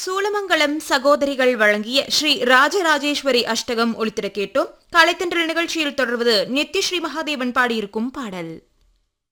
சூளமங்கலம் சகோதரிகள் வழங்கிய ஸ்ரீ ராஜராஜேஸ்வரி அஷ்டகம் ஒளித்திர கேட்டோம். கலைத்தென்றல் நிகழ்ச்சியில் தொடர்வது நித்யஸ்ரீ மகாதேவன் பாடியிருக்கும் பாடல்.